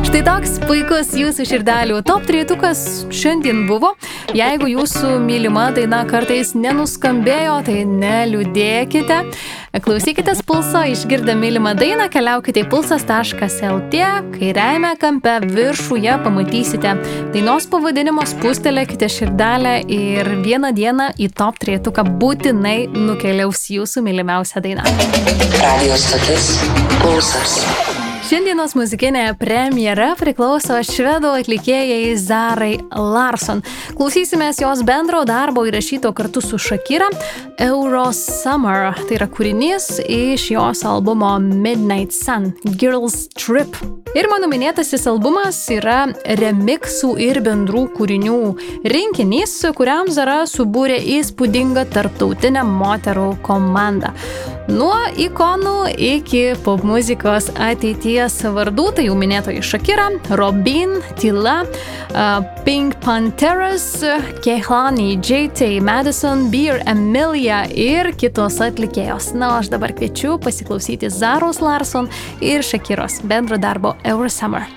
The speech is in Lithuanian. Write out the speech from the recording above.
Štai toks puikus jūsų širdelių top 3-tukas šiandien buvo. Jeigu jūsų mylima daina kartais nenuskambėjo, tai neliūdėkite. Klausykitės Pulso, išgirdę mylimą dainą, keliaukite į pulsas.lt, kairiajame kampe viršuje pamatysite dainos pavadinimo, spustelėkite širdelę ir vieną dieną į top 3-tuką būtinai nukeliaus jūsų mylimiausia daina. Radio stotis Pulsas. Šiandienos muzikinė premjera priklauso švedų atlikėjai Zarai Larsson. Klausysimės jos bendro darbo įrašyto kartu su Shakira Eurosummer. Tai yra kūrinys iš jos albumo Midnight Sun Girls Trip. Ir mano minėtasis albumas yra remixų ir bendrų kūrinių rinkinys, kuriam Zara subūrė įspūdingą tarptautinę moterų komandą. Nuo ikonų iki popmuzikos ateities vardų, tai jau minėtoji Shakira, Robyn, Tyla, Pink Pantheras, Kehlani, JT, Madison, Beer, Emilia ir kitos atlikėjos. Na, aš dabar kviečiu pasiklausyti Zaros Larsson ir Shakiros bendro darbo Eurosummer.